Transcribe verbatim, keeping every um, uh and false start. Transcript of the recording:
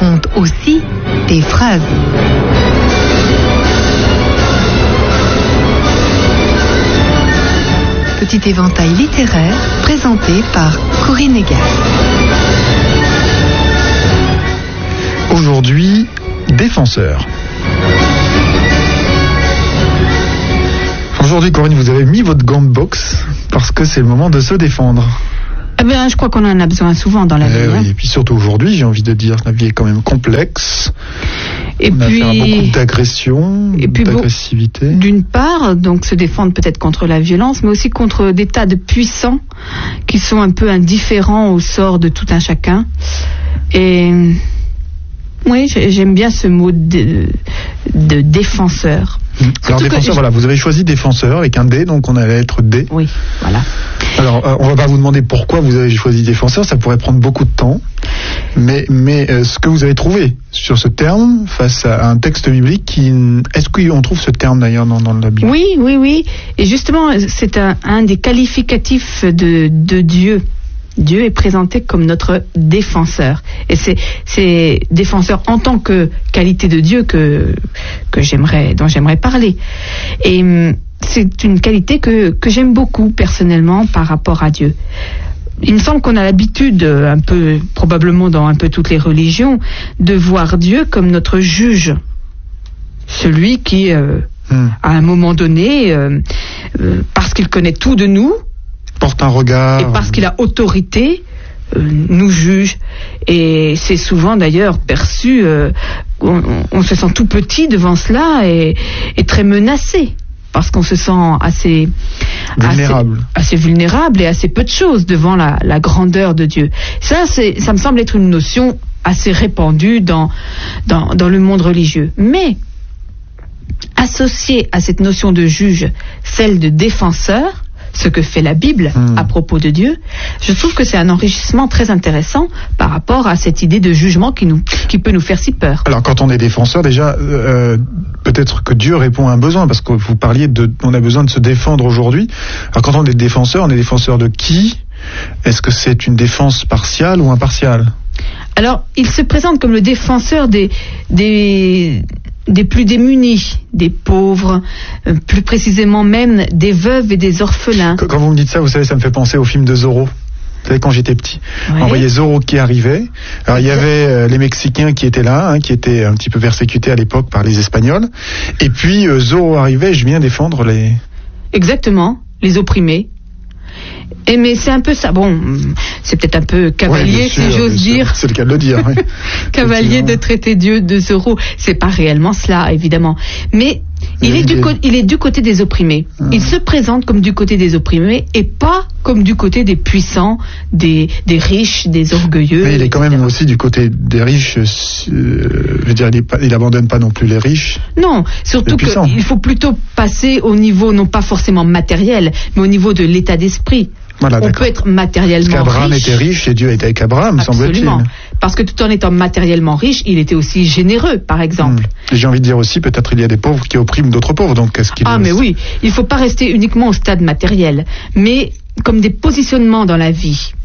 font aussi des phrases. Petit éventail littéraire présenté par Corinne Egas. Aujourd'hui, défenseur. Aujourd'hui, Corinne, vous avez mis votre gant de boxe parce que c'est le moment de se défendre. Eh bien, je crois qu'on en a besoin souvent dans la vie. Eh oui, hein. et puis surtout aujourd'hui, j'ai envie de dire, la vie est quand même complexe. Et On puis, a affaire à beaucoup d'agression, et puis d'agressivité. D'une part, donc se défendre peut-être contre la violence, mais aussi contre des tas de puissants qui sont un peu indifférents au sort de tout un chacun. Et oui, j'aime bien ce mot de, de défenseur. Alors défenseur, je... voilà, vous avez choisi défenseur avec un D, donc on allait être D. Oui, voilà. Alors, euh, on va pas vous demander pourquoi vous avez choisi défenseur, ça pourrait prendre beaucoup de temps. Mais, mais euh, ce que vous avez trouvé sur ce terme face à un texte biblique, qui, est-ce qu'on trouve ce terme d'ailleurs dans, dans la Bible ? Oui, oui, oui. Et justement, c'est un, un des qualificatifs de, de Dieu. Dieu est présenté comme notre défenseur. Et c'est, c'est défenseur en tant que qualité de Dieu que, que j'aimerais, dont j'aimerais parler. Et c'est une qualité que, que j'aime beaucoup personnellement par rapport à Dieu. Il me semble qu'on a l'habitude, un peu, probablement dans un peu toutes les religions, de voir Dieu comme notre juge. Celui qui, euh, hmm. à un moment donné, euh, euh, parce qu'il connaît tout de nous, porte un regard. Et parce qu'il a autorité, euh, nous juge. Et c'est souvent d'ailleurs perçu, euh, on, on se sent tout petit devant cela et, et très menacé. Parce qu'on se sent assez vulnérable. Assez, assez vulnérable et assez peu de choses devant la, la grandeur de Dieu. Ça, c'est, ça me semble être une notion assez répandue dans, dans, dans le monde religieux. Mais, associée à cette notion de juge, celle de défenseur, ce que fait la Bible mmh. à propos de Dieu, je trouve que c'est un enrichissement très intéressant par rapport à cette idée de jugement qui, nous, qui peut nous faire si peur. Alors quand on est défenseur, déjà, euh, peut-être que Dieu répond à un besoin, parce que vous parliez de, on a besoin de se défendre aujourd'hui. Alors quand on est défenseur, on est défenseur de qui ? Est-ce que c'est une défense partiale ou impartiale ? Alors, il se présente comme le défenseur des... des des plus démunis, des pauvres, euh, plus précisément même des veuves et des orphelins. Quand vous me dites ça, vous savez, ça me fait penser au film de Zorro. Vous savez, quand j'étais petit, ouais. On voyait Zorro qui arrivait. Alors, il y avait euh, les Mexicains qui étaient là, hein, qui étaient un petit peu persécutés à l'époque par les Espagnols. Et puis, euh, Zorro arrivait, je viens défendre les... Exactement, les opprimés. Et mais c'est un peu ça. Bon, c'est peut-être un peu cavalier, ouais, sûr, si j'ose dire. C'est le cas de le dire. Oui. Cavalier de traiter Dieu de Zorro. C'est pas réellement cela, évidemment. Mais il est, du co- il est du côté des opprimés. Hum. Il se présente comme du côté des opprimés et pas comme du côté des puissants, des, des riches, des orgueilleux. Mais il est quand même aussi du côté des riches. Euh, je veux dire, il, est, il abandonne pas non plus les riches. Non, surtout qu'il faut plutôt passer au niveau, non pas forcément matériel, mais au niveau de l'état d'esprit. Voilà, on d'accord. peut être matériellement riche. Parce qu'Abraham riche. était riche et Dieu était avec Abraham, semble-t-il. Parce que tout en étant matériellement riche, il était aussi généreux, par exemple. Mmh. Et j'ai envie de dire aussi, peut-être il y a des pauvres qui oppriment d'autres pauvres. Donc est-ce qu'il ah, est... mais oui, il ne faut pas rester uniquement au stade matériel, mais comme des positionnements dans la vie.